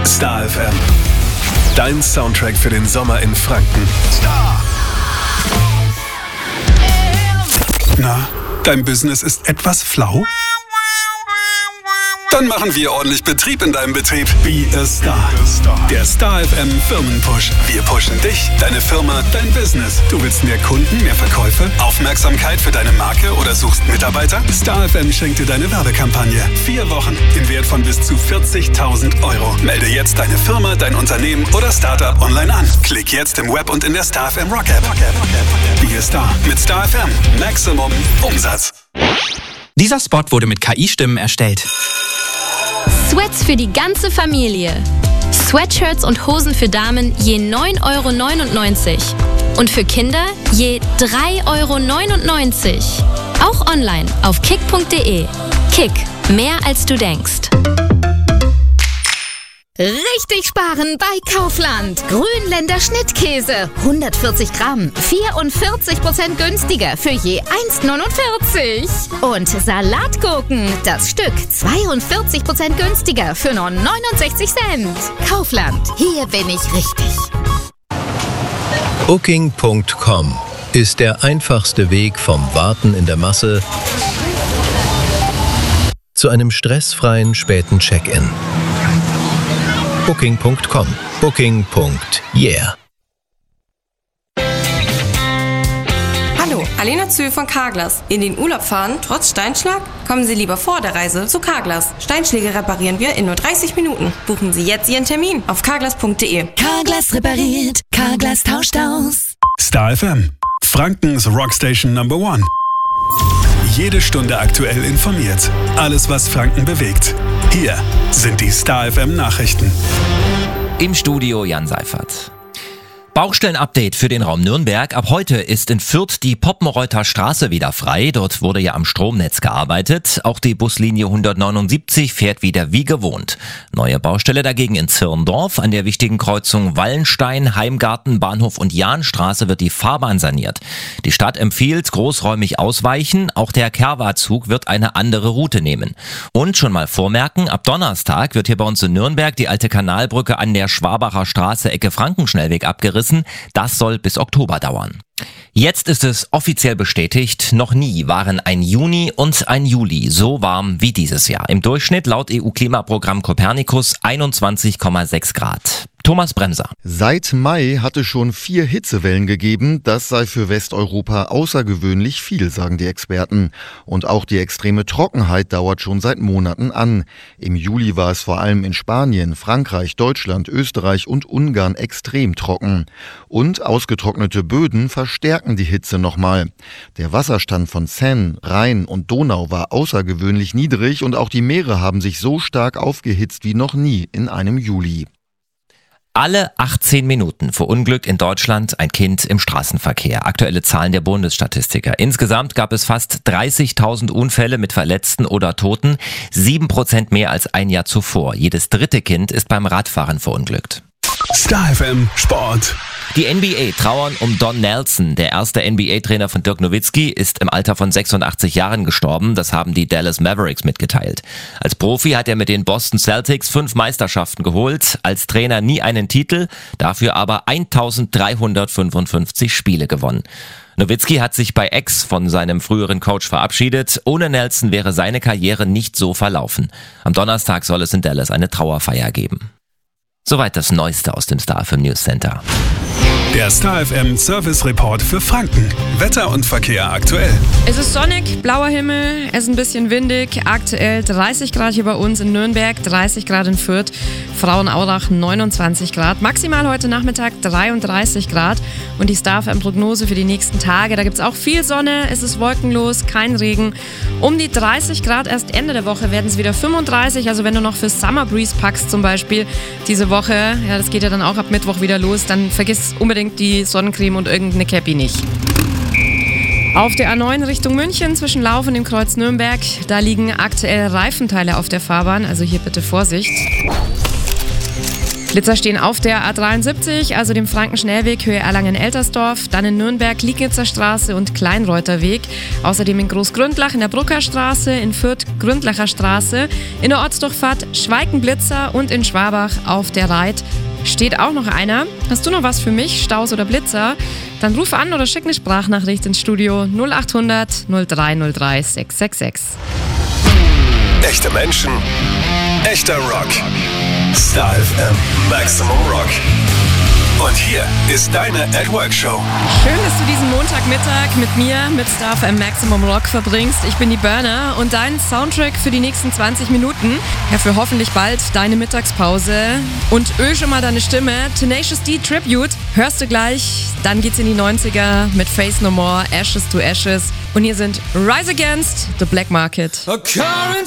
Star FM. Dein Soundtrack für den Sommer in Franken. Na, dein Business ist etwas flau? Dann machen wir ordentlich Betrieb in deinem Betrieb. Be a Star. Der Star FM Firmenpush. Wir pushen dich, deine Firma, dein Business. Du willst mehr Kunden, mehr Verkäufe, Aufmerksamkeit für deine Marke oder suchst Mitarbeiter? Star FM schenkt dir deine Werbekampagne. 4 Wochen im Wert von bis zu 40.000 €. Melde jetzt deine Firma, dein Unternehmen oder Startup online an. Klick jetzt im Web und in der Star FM Rock App. Be a Star mit Star FM. Maximum Umsatz. Dieser Spot wurde mit KI-Stimmen erstellt. Sweats für die ganze Familie. Sweatshirts und Hosen für Damen je 9,99 € und für Kinder je 3,99 €. Auch online auf kick.de. Kick, mehr als du denkst. Richtig sparen bei Kaufland. Grünländer Schnittkäse, 140 Gramm, 44% günstiger für je 1,49 €. Und Salatgurken, das Stück, 42% günstiger für nur 69 Cent. Kaufland, hier bin ich richtig. Booking.com ist der einfachste Weg vom Warten in der Masse zu einem stressfreien späten Check-in. Booking.com. Booking.yeah. Hallo, Alena Zühl von Carglass. In den Urlaub fahren, trotz Steinschlag? Kommen Sie lieber vor der Reise zu Carglass. Steinschläge reparieren wir in nur 30 Minuten. Buchen Sie jetzt Ihren Termin auf carglass.de. Carglass repariert, Carglass tauscht aus. Star FM. Frankens Rockstation Number 1. Jede Stunde aktuell informiert. Alles, was Franken bewegt. Hier sind die Star FM Nachrichten. Im Studio Jan Seifert. Baustellenupdate für den Raum Nürnberg. Ab heute ist in Fürth die Poppenreuther Straße wieder frei. Dort wurde ja am Stromnetz gearbeitet. Auch die Buslinie 179 fährt wieder wie gewohnt. Neue Baustelle dagegen in Zirndorf. An der wichtigen Kreuzung Wallenstein, Heimgarten, Bahnhof und Jahnstraße wird die Fahrbahn saniert. Die Stadt empfiehlt großräumig ausweichen. Auch der Kerwa-Zug wird eine andere Route nehmen. Und schon mal vormerken, ab Donnerstag wird hier bei uns in Nürnberg die alte Kanalbrücke an der Schwabacher Straße Ecke Frankenschnellweg abgerissen. Das soll bis Oktober dauern. Jetzt ist es offiziell bestätigt, noch nie waren ein Juni und ein Juli so warm wie dieses Jahr. Im Durchschnitt laut EU-Klimaprogramm Copernicus 21,6 Grad. Thomas Bremser. Seit Mai hatte schon 4 Hitzewellen gegeben. Das sei für Westeuropa außergewöhnlich viel, sagen die Experten. Und auch die extreme Trockenheit dauert schon seit Monaten an. Im Juli war es vor allem in Spanien, Frankreich, Deutschland, Österreich und Ungarn extrem trocken. Und ausgetrocknete Böden verstärken die Hitze nochmal. Der Wasserstand von Seine, Rhein und Donau war außergewöhnlich niedrig und auch die Meere haben sich so stark aufgehitzt wie noch nie in einem Juli. Alle 18 Minuten verunglückt in Deutschland ein Kind im Straßenverkehr. Aktuelle Zahlen der Bundesstatistiker. Insgesamt gab es fast 30.000 Unfälle mit Verletzten oder Toten, 7% mehr als ein Jahr zuvor. Jedes dritte Kind ist beim Radfahren verunglückt. Star FM Sport. Die NBA trauern um Don Nelson. Der erste NBA-Trainer von Dirk Nowitzki ist im Alter von 86 Jahren gestorben. Das haben die Dallas Mavericks mitgeteilt. Als Profi hat er mit den Boston Celtics 5 Meisterschaften geholt. Als Trainer nie einen Titel, dafür aber 1355 Spiele gewonnen. Nowitzki hat sich bei X von seinem früheren Coach verabschiedet. Ohne Nelson wäre seine Karriere nicht so verlaufen. Am Donnerstag soll es in Dallas eine Trauerfeier geben. Soweit das Neueste aus dem Star FM News Center. Der Star FM Service Report für Franken. Wetter und Verkehr aktuell. Es ist sonnig, blauer Himmel, es ist ein bisschen windig. Aktuell 30 Grad hier bei uns in Nürnberg, 30 Grad in Fürth, Frauenaurach 29 Grad. Maximal heute Nachmittag 33 Grad. Und die Star FM Prognose für die nächsten Tage. Da gibt es auch viel Sonne, es ist wolkenlos, kein Regen. Um die 30 Grad erst Ende der Woche werden es wieder 35. Also wenn du noch für Summer Breeze packst zum Beispiel diese Woche, ja, das geht ja dann auch ab Mittwoch wieder los, dann vergiss unbedingt die Sonnencreme und irgendeine Cappy nicht. Auf der A9 Richtung München zwischen Lauf und dem Kreuz Nürnberg, da liegen aktuell Reifenteile auf der Fahrbahn, also hier bitte Vorsicht. Flitzer stehen auf der A73, also dem Frankenschnellweg Höhe Erlangen-Eltersdorf, dann in Nürnberg Liegnitzer Straße und Kleinreuterweg, außerdem in Großgründlach in der Brucker Straße, in Fürth Gründlacher Straße, in der Ortsdurchfahrt Schweikenblitzer und in Schwabach auf der Reit steht auch noch einer. Hast du noch was für mich, Staus oder Blitzer? Dann ruf an oder schick eine Sprachnachricht ins Studio 0800 0303 666. Echte Menschen, echter Rock. Star FM Maximum Rock. Und hier ist deine At Work Show. Schön, dass du diesen Montagmittag mit mir, mit Star FM Maximum Rock verbringst. Ich bin die Burner und dein Soundtrack für die nächsten 20 Minuten. Ja, für hoffentlich bald deine Mittagspause. Und schon mal deine Stimme. Tenacious D Tribute hörst du gleich. Dann geht's in die 90er mit Faith No More, Ashes to Ashes. Und hier sind Rise Against the Black Market.